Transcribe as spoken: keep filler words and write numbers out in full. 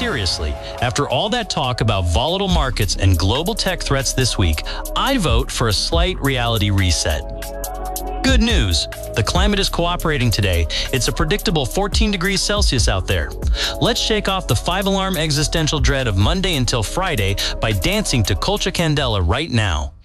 seriously, after all that talk about volatile markets and global tech threats this week, I vote for a slight reality reset. Good news, the climate is cooperating today. It's a predictable fourteen degrees Celsius out there. Let's shake off the five-alarm existential dread of Monday until Friday by dancing to Colcha Candela right now.